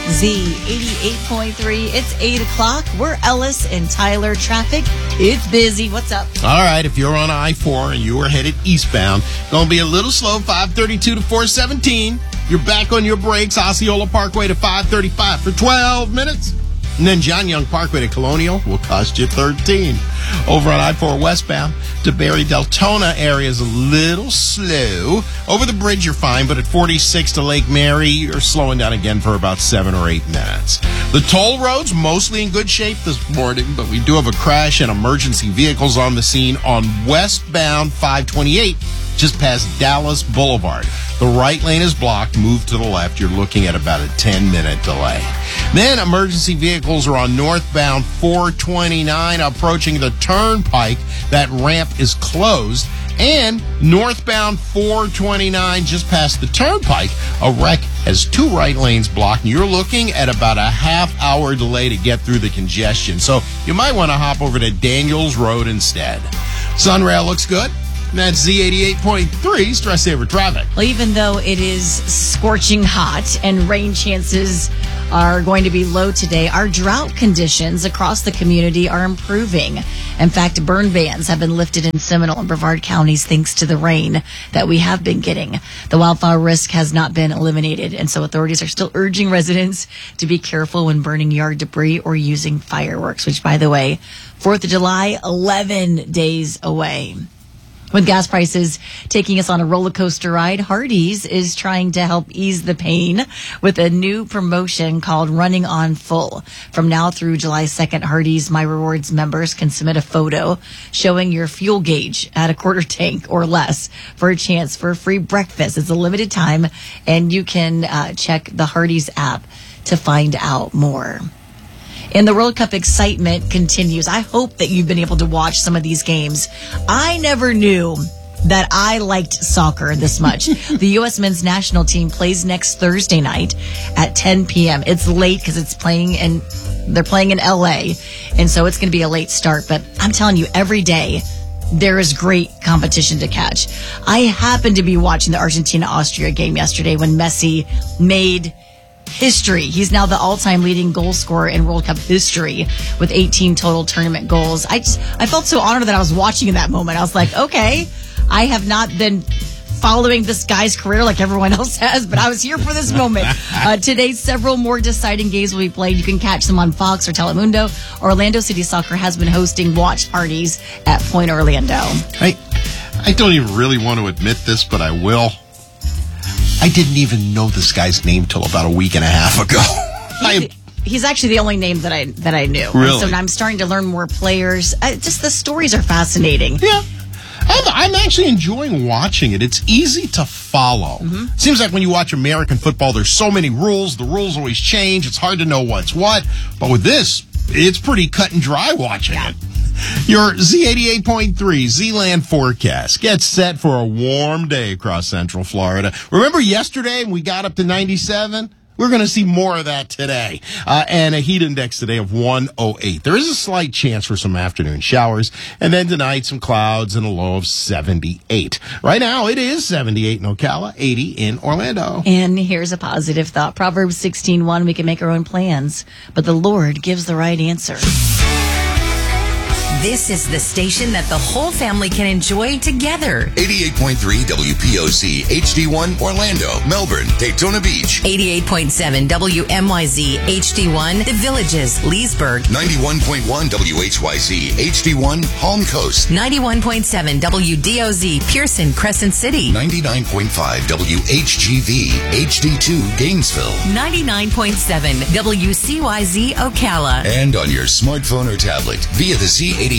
Z88.3. It's 8 o'clock. We're Ellis and Tyler. Traffic, it's busy. What's up? All right, if you're on I-4 and you are headed eastbound, going to be a little slow, 532 to 417. You're back on your brakes, Osceola Parkway to 535 for 12 minutes. And then John Young Parkway to Colonial will cost you 13. Over on I-4 westbound to Barry Deltona area is a little slow. Over the bridge, you're fine, but at 46 to Lake Mary, you're slowing down again for about 7 or 8 minutes. The toll roads mostly in good shape this morning, but we do have a crash and emergency vehicles on the scene on westbound 528, just past Dallas Boulevard. The right lane is blocked. Move to the left. You're looking at about a 10-minute delay. Then emergency vehicles are on northbound 429 approaching the turnpike. That ramp is closed. And northbound 429 just past the turnpike, a wreck has 2 right lanes blocked. And you're looking at about a half-hour delay to get through the congestion. So you might want to hop over to Daniels Road instead. Sunrail looks good. That's Z88.3 Stress Saver Traffic. Well, even though it is scorching hot and rain chances are going to be low today, our drought conditions across the community are improving. In fact, burn bans have been lifted in Seminole and Brevard counties thanks to the rain that we have been getting. The wildfire risk has not been eliminated, and so authorities are still urging residents to be careful when burning yard debris or using fireworks, which, by the way, 4th of July, 11 days away. With gas prices taking us on a roller coaster ride, Hardee's is trying to help ease the pain with a new promotion called Running on Full. From now through July 2nd, Hardee's My Rewards members can submit a photo showing your fuel gauge at a quarter tank or less for a chance for a free breakfast. It's a limited time, and you can check the Hardee's app to find out more. And the World Cup excitement continues. I hope that you've been able to watch some of these games. I never knew that I liked soccer this much. The U.S. men's national team plays next Thursday night at 10 p.m. It's late because they're playing in L.A., and so it's going to be a late start. But I'm telling you, every day there is great competition to catch. I happened to be watching the Argentina-Austria game yesterday when Messi made history. He's now the all-time leading goal scorer in World Cup history with 18 total tournament goals. I felt so honored that I was watching in that moment. I was like, okay, I have not been following this guy's career like everyone else has, but I was here for this moment. Today, several more deciding games will be played. You can catch them on Fox or Telemundo. Orlando City Soccer has been hosting watch parties at Point Orlando. I don't even really want to admit this, but I will. I didn't even know this guy's name till about a week and a half ago. He's actually the only name that I knew. Really? So I'm starting to learn more players. Just the stories are fascinating. Yeah. I'm actually enjoying watching it. It's easy to follow. Mm-hmm. Seems like when you watch American football, there's so many rules. The rules always change. It's hard to know what's what. But with this, it's pretty cut and dry watching it. Your Z88.3 Z-Land forecast gets set for a warm day across Central Florida. Remember yesterday we got up to 97? We're going to see more of that today. And a heat index today of 108. There is a slight chance for some afternoon showers. And then tonight, some clouds and a low of 78. Right now, it is 78 in Ocala, 80 in Orlando. And here's a positive thought. Proverbs 16:1, we can make our own plans, but the Lord gives the right answer. This is the station that the whole family can enjoy together. 88.3 WPOC, HD1, Orlando, Melbourne, Daytona Beach. 88.7 WMYZ, HD1, The Villages, Leesburg. 91.1 WHYZ, HD1, Palm Coast. 91.7 WDOZ, Pearson, Crescent City. 99.5 WHGV, HD2, Gainesville. 99.7 WCYZ, Ocala. And on your smartphone or tablet via the Z88